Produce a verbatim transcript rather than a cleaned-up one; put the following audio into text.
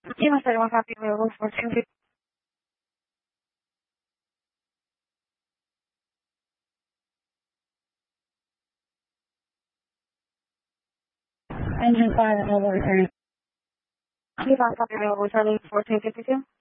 Yes, I will have you available for two fifty. Engine five, level return. Yes, I'll have you available for two fifty-two.